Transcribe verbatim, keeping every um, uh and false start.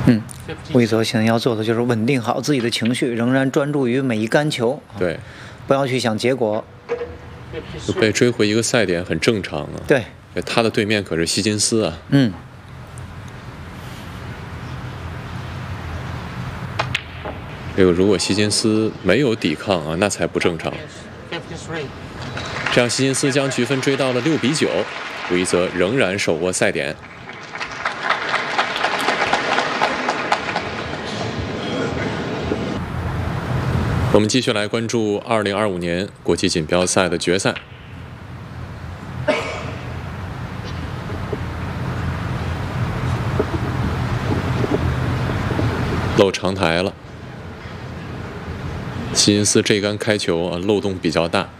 嗯，魏泽现在要做的就是稳定好自己的情绪，仍然专注于每一杆球。 对， 不要去想结果。 就被追回一个赛点很正常啊。 对， 他的对面可是希金斯啊。 嗯。 这个如果希金斯没有抵抗啊，那才不正常。这样希金斯将局分追到了六比九，韦泽仍然手握赛点。我们继续来关注二零二五年国际锦标赛的决赛。漏长台了，希金斯这杆开球啊漏洞比较大。